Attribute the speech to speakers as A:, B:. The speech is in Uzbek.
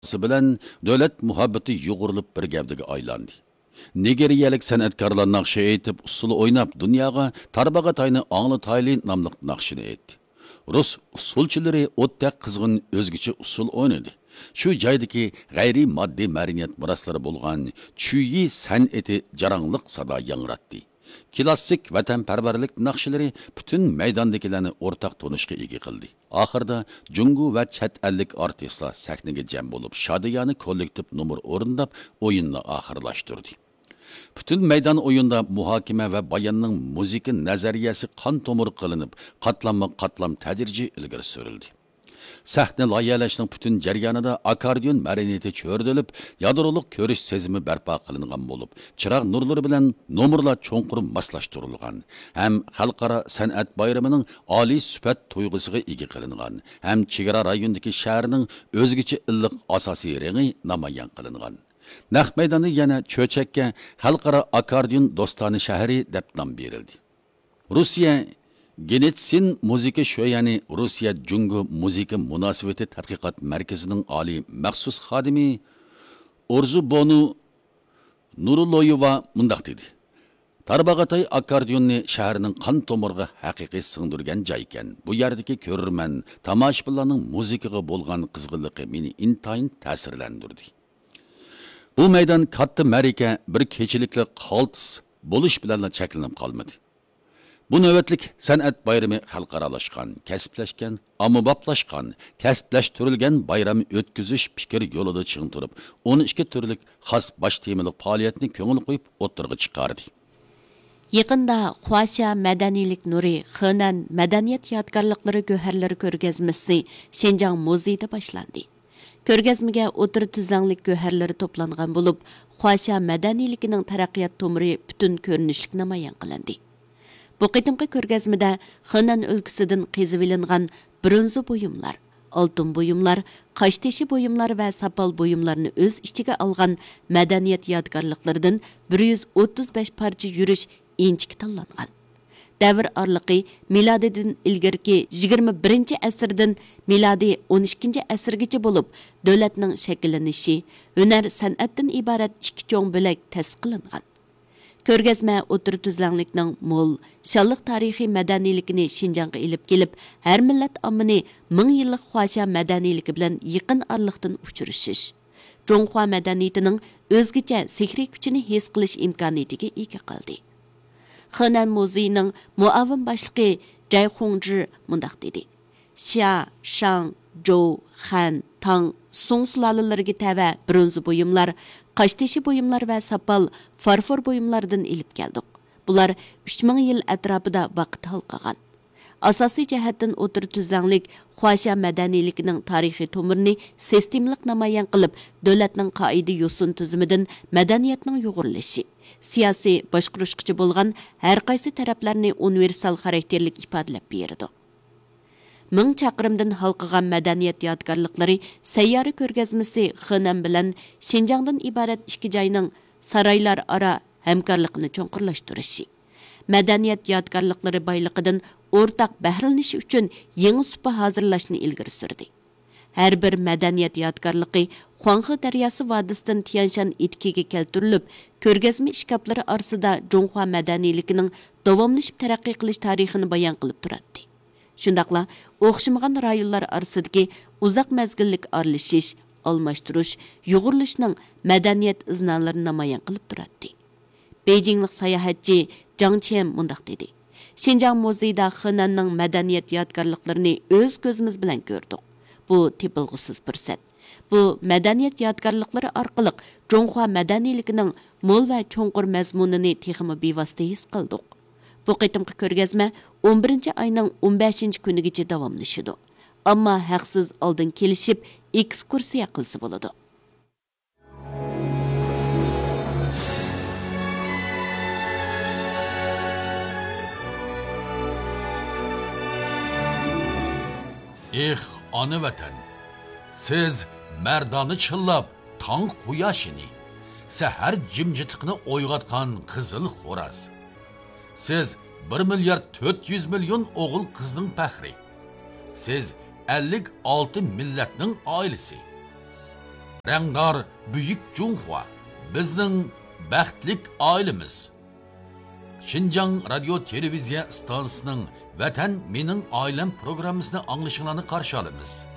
A: bilan davlat muhabbati yo'g'rilib bir gavdaga aylandi. Nigeriyalik san'atkorlar naqshi aytib, usuli o'ynab, dunyoga Tarbag'atayni Angli Tayli nomli naqshini aytdi. Rus usulchilari o'tda qizg'in o'zgacha usul o'ynadi. Shu joydagi g'ayriy moddiy madaniyat meroslari bo'lgan chuyi san'ati jarangliq sado yangratdi. Klassik vatanparvarlik naqshlari butun maydondagilarni o'rtaq tunishga ega qildi. Oxirida Jungu va chet ellik artistlar sahnaga jam bo'lib, Shodiyani kollektiv numr o'rindab, o'yinni oxirlashtirdi. Bütün maydon o'yinda muhokama va bayonning muzika nazariyasi qon tomir qilinib, qatlam tadrijiy ilgari surildi. Sahna loyihalashning butun jarayonida akordeon mariniyati cho'rdilib, yadroliq ko'rish sezimi barpo qilingan bo'lib, chiroq nurlari bilan nomerlar cho'nqur moslashtirilgan, ham xalqaro san'at bayramining oliy sifat tuyg'usiga ega qilingan, ham chegara rayonidagi shaharning o'zgacha illiq asosiy rengi namoyon qilingan. Naq maydoni yana cho'chakka xalqaro akordeon do'stona shahri deb nom berildi. Rossiya Genetsin muzika sho'yani Rossiya Jungu muzika munosabati tadqiqot markazining oliy maxsus xodimi Orzu Bonu Nuruloyeva mundaq dedi. Tarbag'atay akordeonni shaharning qon tomiriga haqiqiy singdirgan joy ekan. Bu yerdagi ko'rurman, tomoshabinlarning muzikaga bo'lgan qizg'inligi meni intayin ta'sirlantirdi. Bu maydon katta marika bir kechilikli qaltis bo'lish bilan cheklanib qolmadi. Bu navbatlik san'at bayrami xalqaralashgan, kasblashgan, ommaboplashgan, kasblashtirilgan bayram o'tkazish fikr yo'lida chiqin turib, 12 turlik xos bosh temalik faoliyatni ko'ngil qo'yib o'tirg'i chiqardi.
B: Yaqında Xuasha Madaniylik Nuri Xenan madaniyat yodgorliklari go'harlari ko'rgazmasi Şinjan muzeyida boshlandi. Ko'rgazmaga o'tir tuzlanlik go'harlari to'plangan bo'lib, Xuasha madaniyligining taraqqiyot tomiri butun ko'rinishlik namoyon qilindi. Bu qitimqi ko'rgazmada Xenan o'lkasidan qezib ilingan bronza buyumlar, oltin buyumlar, qoshtashi buyumlar va sapal buyumlarni o'z ichiga olgan madaniyat yodgorliklaridan 135 parcha yurish inchik tanlangan. Davr orliqi milodidan ilgirki 21 asrdan milodi 12 asrgacha bo'lib, davlatning shakllanishi, hunar san'atdan iborat ikki cho'ng bo'lak ta'sis qilingan. Ko'rgazma o'tir tuzlanlikning mo'l, shonliq tarixiy madaniyligini Şinjanga ilib kelib, har millat ommini 1000 yillik Xuasha madaniyligi bilan yaqin orliqdan uchrashish, Jonghua madaniyatining o'zgacha sehriy kuchini his qilish imkoniyatiga ega qildi. Xenan muzeyining muavin boshlig'i Jay Hongzhi mundaq dedi. Xia, Shang, Zhou, Han, Tang, Song sulolalariga tava bronza buyumlar, qoshtashi buyumlar va sapal, farfor buyumlardan ilib keldik. Bular 3000 yil atrofida vaqt halqagan. Asosiy jihatdan o'tir tuzlanlik Xuasha madaniyligining tarixiy tomirini sistemlik namoyon qilib, davlatning qoida yo'sin tuzimidan madaniyatning yo'g'irilishi, siyosiy boshqarishchi bo'lgan har qaysi taraflarni universal xarakterlik ifodalab berdi. 1000 chaqirimdan halqagan madaniyat yodgorliklari sayyora ko'rgazmasi Xenan bilan Şinjandan iborat ikki joyning saroylar aro hamkorligini cho'nqurlashtirishi, madaniyat yodgorliklari boyligidan o'rtaq bahralanish uchun yangi supa hozirlashni ilgari surdi. Har bir madaniyat yodgorligi Xuanghe daryosi vodisidan Tianshan etkiga keltirilib, ko'rgazma ishkoplari orasida Jonghua madaniyligining davomlashib taraqqiy qilish tarixini bayon qilib turadi. Shundaqla o'xshamagan rayonlar orasidagi uzoq mazgillik aralashish, almashtirish, yo'g'rilishning madaniyat iznalarini namoyon qilib turadi. Beijinglik sayohatchi Zhang Qian mundaq dedi. Şinjan muzeyida Xenanning madaniyat yodgorliklarini o'z ko'zimiz bilan ko'rdik. Bu tepilg'usiz fursat. Bu madaniyat yodgorliklari orqali Jonghua madaniyligining mo'l va cho'nqur mazmunini texmi bevosita his qildik. Bu qitimqi ko'rgazma 11 oyning 15 kunigacha davomlashadi. Ammo haqsiz oldin kelishib ekskursiya qilsa bo'ladi.
A: Ana vatan, siz merdani chillab, tong quyoshini, sahar jimjitiqni o'yg'atgan qizil xo'raz. Siz 1 milyard 400 milyon o'g'il qizning faxri. Siz 56 millatning oilasi. Rangdor Buyuk Junxua bizning baxtlik oilamiz. Xinjiang radio televiziya stansiyasining Vatan mening oilam programmasini anglishingizni qarshi olamiz.